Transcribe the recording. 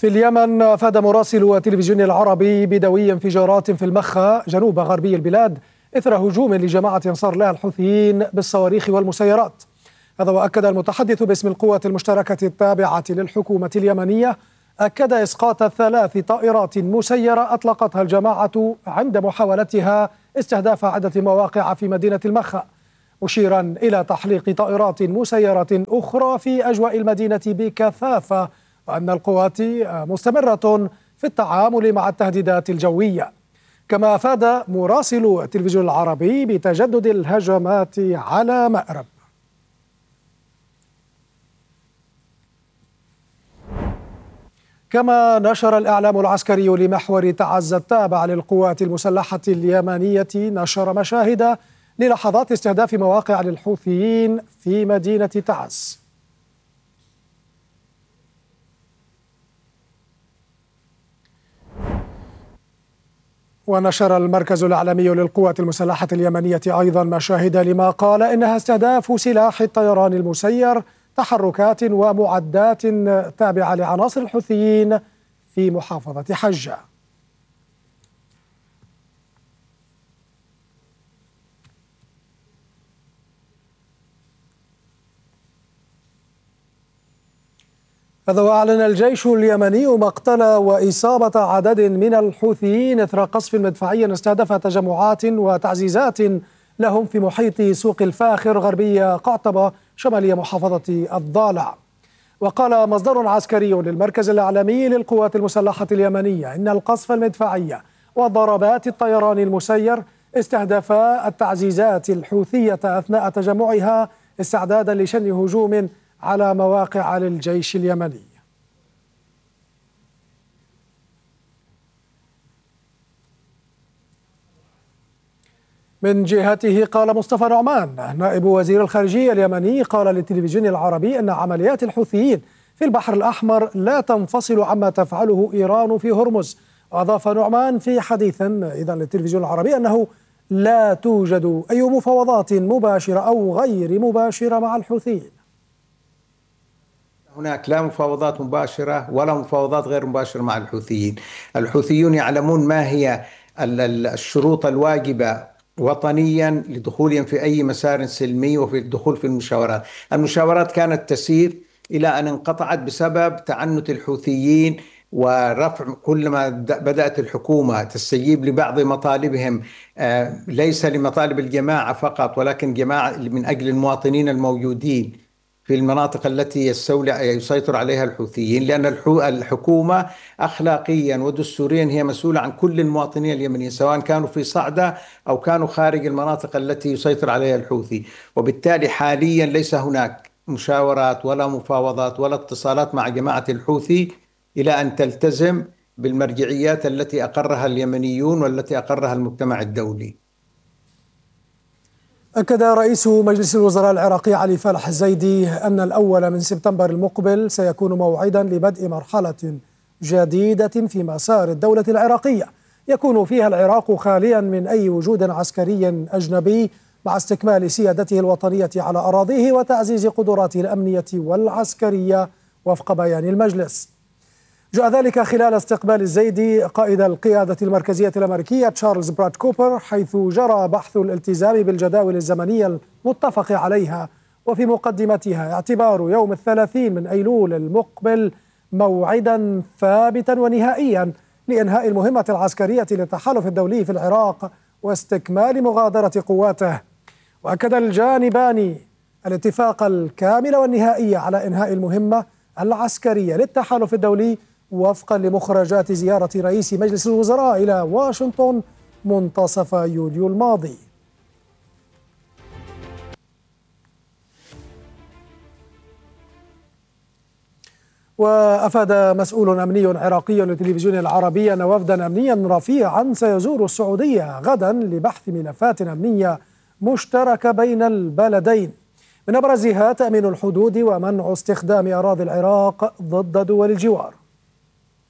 في اليمن أفاد مراسل التلفزيون العربي بدوي انفجارات في المخا جنوب غربي البلاد إثر هجوم لجماعة أنصار الله الحوثيين بالصواريخ والمسيرات. هذا وأكد المتحدث باسم القوات المشتركة التابعة للحكومة اليمنية أكد إسقاط 3 طائرات مسيرة أطلقتها الجماعة عند محاولتها استهداف عدة مواقع في مدينة المخا، مشيرا إلى تحليق طائرات مسيرة أخرى في أجواء المدينة بكثافة، وأن القوات مستمرة في التعامل مع التهديدات الجوية. كما أفاد مراسل التلفزيون العربي بتجدد الهجمات على مأرب. كما نشر الإعلام العسكري لمحور تعز التابع للقوات المسلحة اليمنية نشر مشاهد للحظات استهداف مواقع للحوثيين في مدينة تعز. ونشر المركز الإعلامي للقوات المسلحة اليمنية أيضا مشاهد لما قال إنها استهداف سلاح الطيران المسير تحركات ومعدات تابعة لعناصر الحوثيين في محافظة حجة. هذا وأعلن الجيش اليمني مقتل وإصابة عدد من الحوثيين إثر قصف مدفعي استهدف تجمعات وتعزيزات لهم في محيط سوق الفاخر غربي قعطبة شمالية محافظة الضالع. وقال مصدر عسكري للمركز الإعلامي للقوات المسلحة اليمنية إن القصف المدفعي وضربات الطيران المسير استهدف التعزيزات الحوثية أثناء تجمعها استعدادا لشن هجوم على مواقع للجيش اليمني. من جهته قال مصطفى نعمان نائب وزير الخارجية اليمني قال للتلفزيون العربي أن عمليات الحوثيين في البحر الأحمر لا تنفصل عما تفعله إيران في هرمز. وأضاف نعمان في حديث إذن للتلفزيون العربي أنه لا توجد أي مفاوضات مباشرة أو غير مباشرة مع الحوثيين. هناك لا مفاوضات مباشرة ولا مفاوضات غير مباشرة مع الحوثيين. الحوثيون يعلمون ما هي الشروط الواجبة وطنيا لدخولهم في أي مسار سلمي وفي الدخول في المشاورات. المشاورات كانت تسير إلى أن انقطعت بسبب تعنت الحوثيين ورفع كلما بدأت الحكومة تستجيب لبعض مطالبهم، ليس لمطالب الجماعة فقط ولكن جماعة من أجل المواطنين الموجودين في المناطق التي يسيطر عليها الحوثيين، لأن الحكومة أخلاقيا ودستوريا هي مسؤولة عن كل المواطنين اليمنيين سواء كانوا في صعدة أو كانوا خارج المناطق التي يسيطر عليها الحوثي. وبالتالي حاليا ليس هناك مشاورات ولا مفاوضات ولا اتصالات مع جماعة الحوثي إلى أن تلتزم بالمرجعيات التي أقرها اليمنيون والتي أقرها المجتمع الدولي. أكد رئيس مجلس الوزراء العراقي علي فالح الزيدي أن الأول من سبتمبر المقبل سيكون موعدا لبدء مرحلة جديدة في مسار الدولة العراقية يكون فيها العراق خاليا من أي وجود عسكري أجنبي مع استكمال سيادته الوطنية على أراضيه وتعزيز قدراته الأمنية والعسكرية وفق بيان المجلس. جاء ذلك خلال استقبال الزيدي قائد القيادة المركزية الأمريكية تشارلز براد كوبر، حيث جرى بحث الالتزام بالجداول الزمنية المتفق عليها، وفي مقدمتها اعتبار يوم 30 من أيلول المقبل موعدا ثابتا ونهائيا لإنهاء المهمة العسكرية للتحالف الدولي في العراق واستكمال مغادرة قواته. وأكد الجانبان الاتفاق الكامل والنهائي على إنهاء المهمة العسكرية للتحالف الدولي وفقا لمخرجات زيارة رئيس مجلس الوزراء إلى واشنطن منتصف يوليو الماضي. وأفاد مسؤول أمني عراقي للتلفزيون العربي أن وفدا أمنيا رفيعا سيزور السعودية غدا لبحث ملفات أمنية مشتركة بين البلدين، من أبرزها تأمين الحدود ومنع استخدام أراضي العراق ضد دول الجوار.